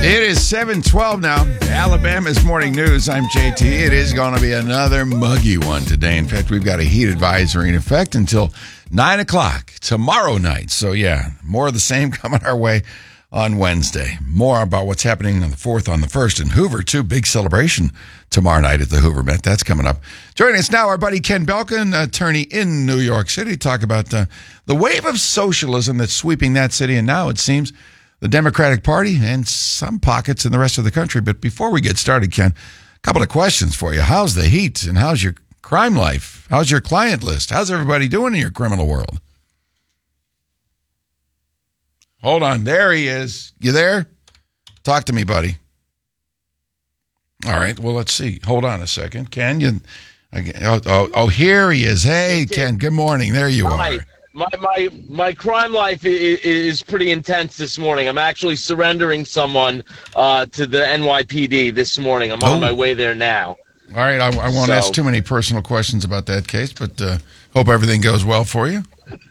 It is 7:12 now. Alabama's morning news. I'm JT. It is going to be another muggy one today. In fact, we've got a heat advisory in effect until 9 o'clock tomorrow night. So, yeah, more of the same coming our way on Wednesday. More about what's happening on the 4th, on the 1st in Hoover, too. Big celebration tomorrow night at the Hoover Met. That's coming up. Joining us now, our buddy Ken Belkin, attorney in New York City, to talk about the wave of socialism that's sweeping that city. And now it seems the Democratic Party and some pockets in the rest of the country. But before we get started, Ken, a couple of questions for you. How's the heat and how's your crime life? How's your client list? How's everybody doing in your criminal world? Hold on. There he is. You there? Talk to me, buddy. All right. Well, let's see. Hold on a second. Ken, here he is. Hey, Ken, good morning. There you are. My crime life is pretty intense this morning. I'm actually surrendering someone to the NYPD this morning. I'm on my way there now. All right. I won't ask too many personal questions about that case, but hope everything goes well for you.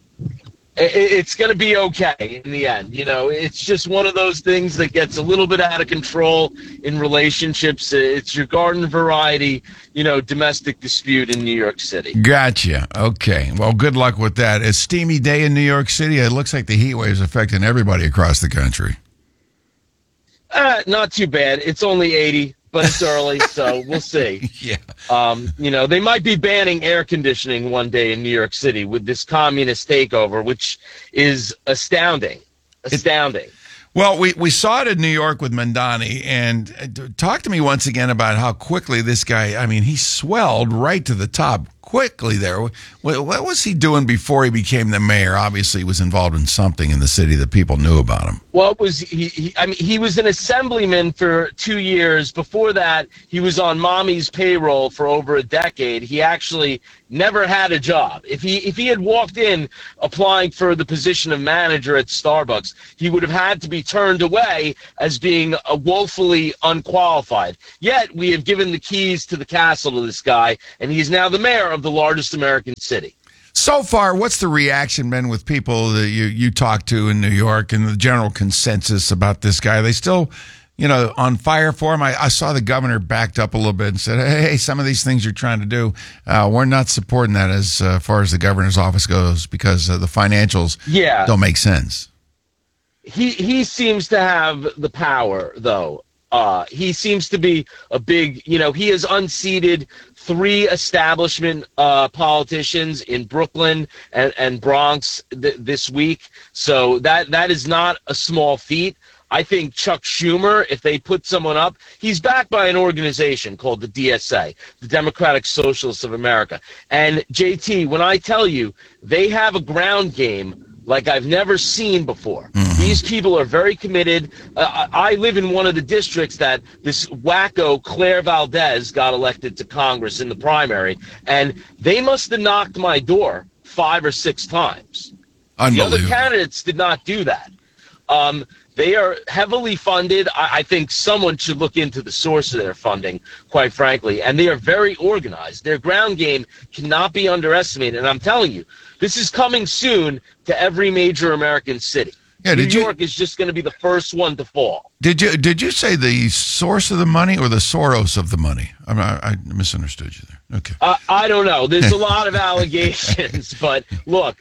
It's going to be okay in the end. You know, it's just one of those things that gets a little bit out of control in relationships. It's your garden variety, domestic dispute in New York City. Gotcha. Okay. Well, good luck with that. A steamy day in New York City. It looks like the heat wave is affecting everybody across the country. Not too bad. It's only 80. But it's early, so we'll see. Yeah. They might be banning air conditioning one day in New York City with this communist takeover, which is astounding. Well, we saw it in New York with Mamdani, and talk to me once again about how quickly this guy, he swelled right to the top quickly there. What was he doing before he became the mayor? Obviously, he was involved in something in the city that people knew about him. Well, he was an assemblyman for 2 years. Before that, he was on mommy's payroll for over a decade. He actually never had a job. If he had walked in applying for the position of manager at Starbucks, he would have had to be turned away as being woefully unqualified. Yet, we have given the keys to the castle to this guy, and he's now the mayor of the largest American city. So far, what's the reaction been with people that you talk to in New York and the general consensus about this guy? Are they still, on fire for him? I saw the governor backed up a little bit and said, hey, some of these things you're trying to do, we're not supporting that as far as the governor's office goes because the financials don't make sense. He seems to have the power, though. He seems to be a big, he has unseated 3 establishment politicians in Brooklyn and Bronx this week. So that is not a small feat. I think Chuck Schumer, if they put someone up, he's backed by an organization called the DSA, the Democratic Socialists of America. And JT, when I tell you they have a ground game like I've never seen before. Mm-hmm. These people are very committed. I live in one of the districts that this wacko Claire Valdez got elected to Congress in the primary, and they must have knocked my door 5 or 6 times. The other candidates did not do that. They are heavily funded. I think someone should look into the source of their funding, quite frankly. And they are very organized. Their ground game cannot be underestimated. And I'm telling you, this is coming soon to every major American city. Yeah, New York is just going to be the first one to fall. Did you say the source of the money or the Soros of the money? I misunderstood you there. Okay. I don't know. There's a lot of allegations. But look,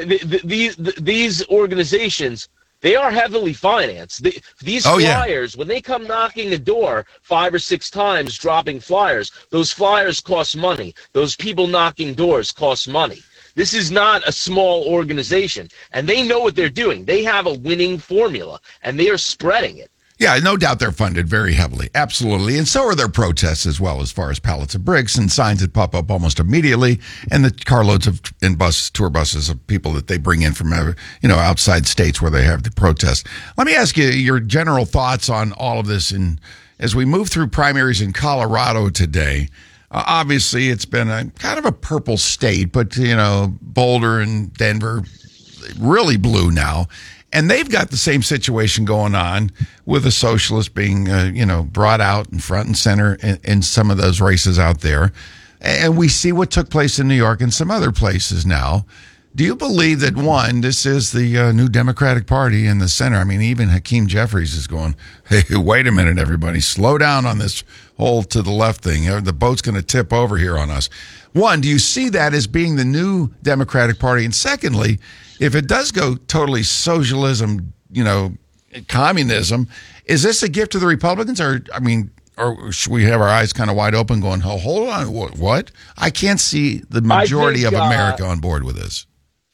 these organizations, they are heavily financed. These flyers, when they come knocking the door 5 or 6 times, dropping flyers, those flyers cost money. Those people knocking doors cost money. This is not a small organization, and they know what they're doing. They have a winning formula, and they are spreading it. Yeah, no doubt they're funded very heavily. Absolutely. And so are their protests as well, as far as pallets of bricks and signs that pop up almost immediately, and the carloads of tour buses of people that they bring in from outside states where they have the protests. Let me ask you your general thoughts on all of this. And as we move through primaries in Colorado today, obviously it's been kind of a purple state, but, Boulder and Denver really blue now. And they've got the same situation going on with the socialists being, brought out in front and center in some of those races out there. And we see what took place in New York and some other places now. Do you believe that, one, this is the new Democratic Party in the center? I mean, even Hakeem Jeffries is going, hey, wait a minute, everybody. Slow down on this whole to the left thing. The boat's going to tip over here on us. One, do you see that as being the new Democratic Party? And secondly, if it does go totally socialism, communism, is this a gift to the Republicans? Or should we have our eyes kind of wide open going, oh, hold on, what? I can't see the majority of America on board with this.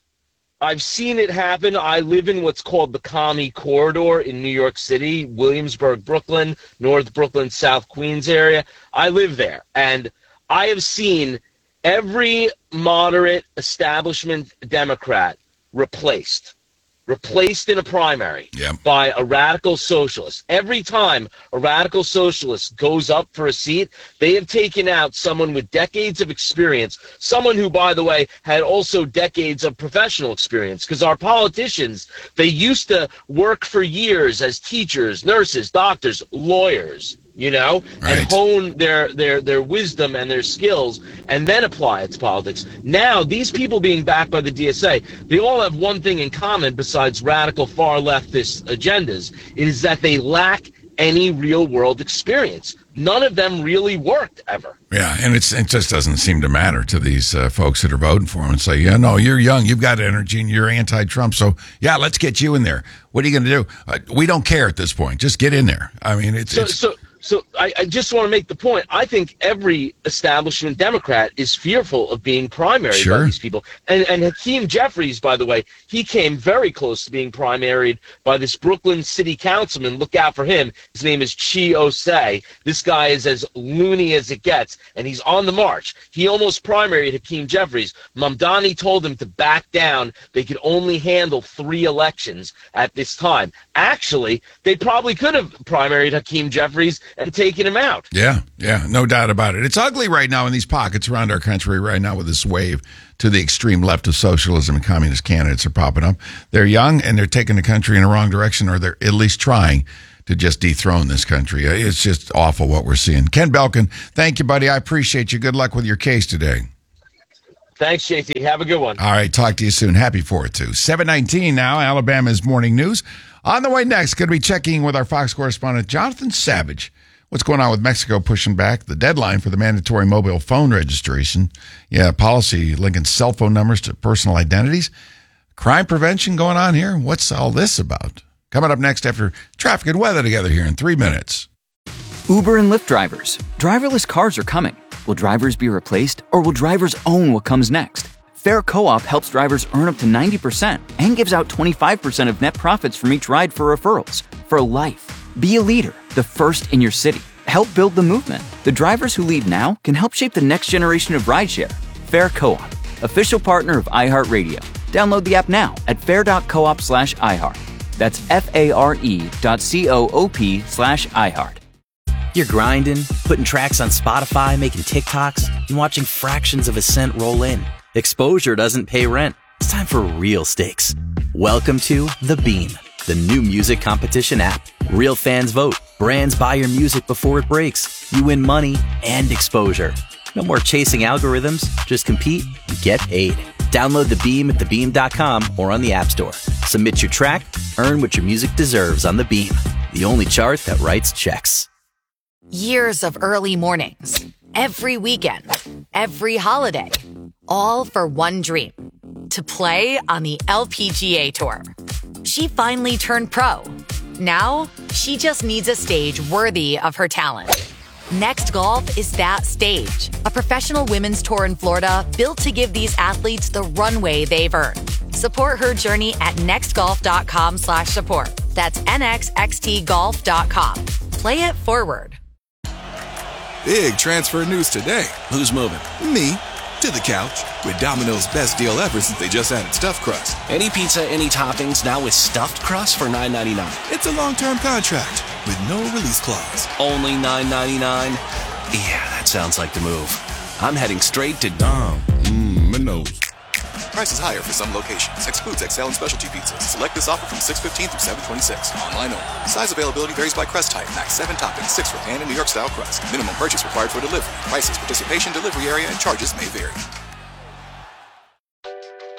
I've seen it happen. I live in what's called the Commie Corridor in New York City, Williamsburg, Brooklyn, North Brooklyn, South Queens area. I live there, and I have seen every moderate establishment Democrat replaced in a primary by a radical socialist. Every time a radical socialist goes up for a seat, they have taken out someone with decades of experience, someone who, by the way, had also decades of professional experience, because our politicians, they used to work for years as teachers, nurses, doctors, lawyers, right, and hone their wisdom and their skills and then apply it to politics. Now, these people being backed by the DSA, they all have one thing in common besides radical far leftist agendas, is that they lack any real world experience. None of them really worked ever. Yeah, and it just doesn't seem to matter to these folks that are voting for him and say, yeah, no, you're young, you've got energy, and you're anti-Trump, so yeah, let's get you in there. What are you going to do? We don't care at this point. Just get in there. I mean, So I just want to make the point. I think every establishment Democrat is fearful of being primaried by these people. And Hakeem Jeffries, by the way, he came very close to being primaried by this Brooklyn city councilman. Look out for him. His name is Chi Osei. This guy is as loony as it gets, and he's on the march. He almost primaried Hakeem Jeffries. Mamdani told him to back down. They could only handle 3 elections at this time. Actually, they probably could have primaried Hakeem Jeffries and taking him out. Yeah, no doubt about it. It's ugly right now in these pockets around our country right now with this wave to the extreme left of socialism and communist candidates are popping up. They're young and they're taking the country in the wrong direction, or they're at least trying to just dethrone this country. It's just awful what we're seeing. Ken Belkin, thank you, buddy. I appreciate you. Good luck with your case today. Thanks, JT. Have a good one. All right, talk to you soon. Happy 4th, too. 7:19 now, Alabama's Morning News. On the way next, going to be checking with our Fox correspondent, Jonathan Savage. What's going on with Mexico pushing back the deadline for the mandatory mobile phone registration? Policy linking cell phone numbers to personal identities. Crime prevention going on here? What's all this about? Coming up next after traffic and weather together here in 3 minutes. Uber and Lyft drivers. Driverless cars are coming. Will drivers be replaced, or will drivers own what comes next? Fair Co-op helps drivers earn up to 90% and gives out 25% of net profits from each ride for referrals. For life. Be a leader, the first in your city. Help build the movement. The drivers who lead now can help shape the next generation of rideshare. Fair Co-op, official partner of iHeartRadio. Download the app now at fair.coop/iHeart. That's FARE.coop/iHeart. You're grinding, putting tracks on Spotify, making TikToks, and watching fractions of a cent roll in. Exposure doesn't pay rent. It's time for real stakes. Welcome to The Beam, the new music competition app. Real fans vote. Brands buy your music before it breaks. You win money and exposure. No more chasing algorithms. Just compete and get paid. Download The Beam at thebeam.com or on the App Store. Submit your track. Earn what your music deserves on The Beam, the only chart that writes checks. Years of early mornings, every weekend, every holiday, all for one dream, to play on the LPGA Tour. She finally turned pro. Now, she just needs a stage worthy of her talent. Next Golf is that stage, a professional women's tour in Florida built to give these athletes the runway they've earned. Support her journey at nextgolf.com/support. That's nxxtgolf.com. Play it forward. Big transfer news today. Who's moving? Me. To the couch. With Domino's best deal ever since they just added stuffed crust. Any pizza, any toppings, now with stuffed crust for $9.99. It's a long-term contract with no release clause. Only $9.99? Yeah, that sounds like the move. I'm heading straight to Domino's. Prices higher for some locations. Excludes XL and specialty pizzas. Select this offer from 6/15 through 7/26. Online only. Size availability varies by crust type. Max 7 toppings, 6 for pan and New York style crust. Minimum purchase required for delivery. Prices, participation, delivery area, and charges may vary.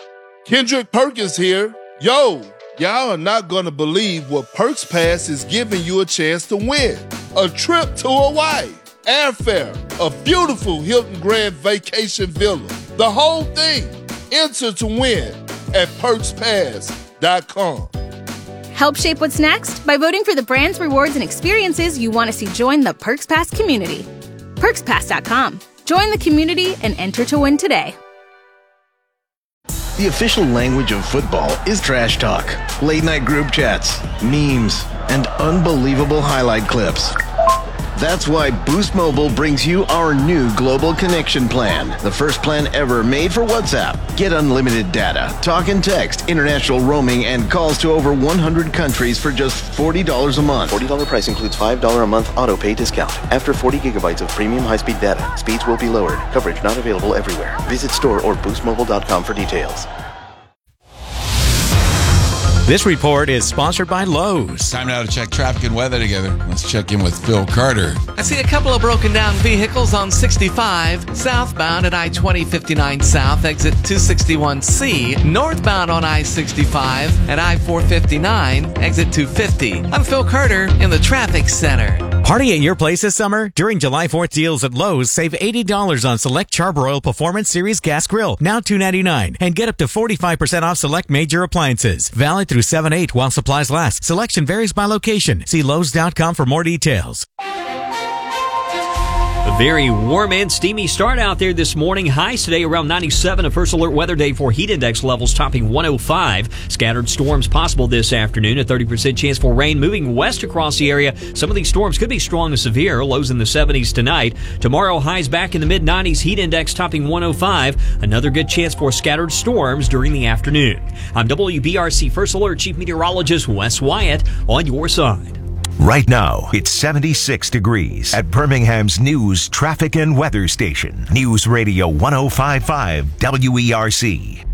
Kendrick Perkins here. Yo, y'all are not gonna believe what Perks Pass is giving you a chance to win. A trip to Hawaii, airfare, a beautiful Hilton Grand Vacation Villa. The whole thing. Enter to win at PerksPass.com. Help shape what's next by voting for the brands, rewards, and experiences you want to see join the Perks Pass community. PerksPass.com. Join the community and enter to win today. The official language of football is trash talk, late-night group chats, memes, and unbelievable highlight clips. That's why Boost Mobile brings you our new Global Connection Plan, the first plan ever made for WhatsApp. Get unlimited data, talk and text, international roaming, and calls to over 100 countries for just $40 a month. $40 price includes $5 a month auto-pay discount. After 40 gigabytes of premium high-speed data, speeds will be lowered. Coverage not available everywhere. Visit store or boostmobile.com for details. This report is sponsored by Lowe's. Time now to check traffic and weather together. Let's check in with Phil Carter. I see a couple of broken down vehicles on 65, southbound at I-2059 South, exit 261C, northbound on I-65 at I-459, exit 250. I'm Phil Carter in the traffic center. Party at your place this summer? During July 4th deals at Lowe's, save $80 on select Charbroil Performance Series gas grill, now $2.99, and get up to 45% off select major appliances. Valid through 7/8 while supplies last. Selection varies by location. See Lowe's.com for more details. A very warm and steamy start out there this morning. Highs today around 97. A first alert weather day for heat index levels topping 105. Scattered storms possible this afternoon. A 30% chance for rain moving west across the area. Some of these storms could be strong and severe. Lows in the 70s tonight. Tomorrow, highs back in the mid-90s. Heat index topping 105. Another good chance for scattered storms during the afternoon. I'm WBRC First Alert Chief Meteorologist Wes Wyatt on your side. Right now, it's 76 degrees at Birmingham's news, traffic, and weather station. News Radio 105.5 WERC.